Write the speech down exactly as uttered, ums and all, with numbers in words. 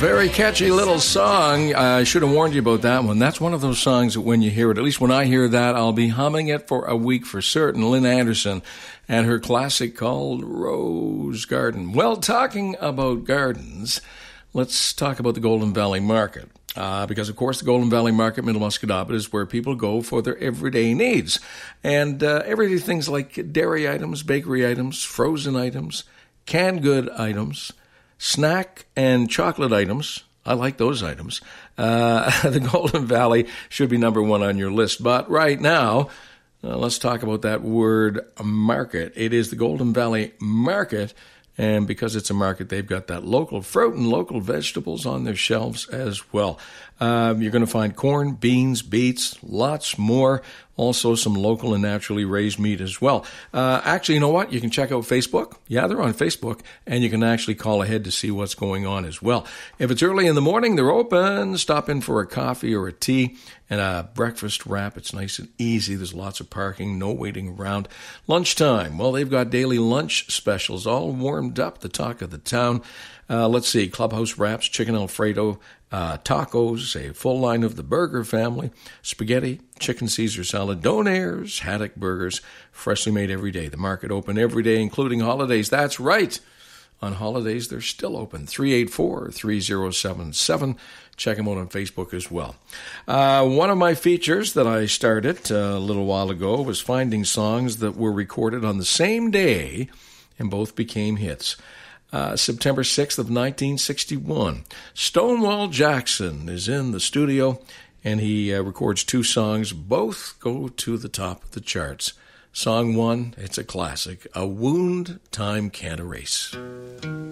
Very catchy little song. I should have warned you about that one. That's one of those songs that when you hear it, at least when I hear that, I'll be humming it for a week for certain. Lynn Anderson and her classic called Rose Garden. Well, talking about gardens, let's talk about the Golden Valley Market. Uh, because, of course, the Golden Valley Market, Middle Musquodoboit, is where people go for their everyday needs. And uh, everyday things like dairy items, bakery items, frozen items, canned good items, snack and chocolate items. I like those items. Uh, the Golden Valley should be number one on your list. But right now, uh, let's talk about that word market. It is the Golden Valley Market. And because it's a market, they've got that local fruit and local vegetables on their shelves as well. Um, you're going to find corn, beans, beets, lots more. Also some local and naturally raised meat as well. Uh, actually, you know what? You can check out Facebook. Yeah, they're on Facebook. And you can actually call ahead to see what's going on as well. If it's early in the morning, they're open. Stop in for a coffee or a tea and a breakfast wrap. It's nice and easy. There's lots of parking, no waiting around. Lunchtime. Well, they've got daily lunch specials all warmed up, the talk of the town. Uh, let's see, clubhouse wraps, chicken Alfredo, uh, tacos, a full line of the burger family, spaghetti, chicken Caesar salad, donairs, haddock burgers, freshly made every day. The market open every day, including holidays. That's right. On holidays, they're still open. three eight four, three zero seven seven. Check them out on Facebook as well. Uh, one of my features that I started uh, a little while ago was finding songs that were recorded on the same day and both became hits. Uh, September sixth of nineteen sixty-one. Stonewall Jackson is in the studio, and he uh, records two songs. Both go to the top of the charts. Song one, it's a classic, A Wound Time Can't Erase.